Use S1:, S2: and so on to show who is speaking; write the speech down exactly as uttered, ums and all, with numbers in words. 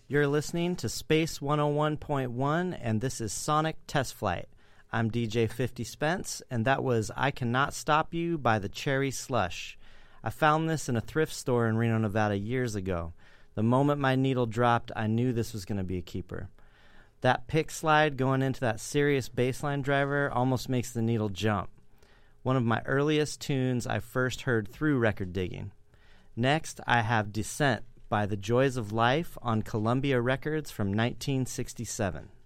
S1: You're listening to Space one oh one point one, and this is Sonic Test Flight. I'm D J fifty Spence, and that was I Cannot Stop You by the Cherry Slush. I found this in a thrift store in Reno, Nevada years ago. The moment my needle dropped, I knew this was going to be a keeper. That pick slide going into that serious bassline driver almost makes the needle jump. One of my earliest tunes I first heard through record digging. Next, I have Descent by The Joys of Life on Columbia Records from nineteen sixty-seven.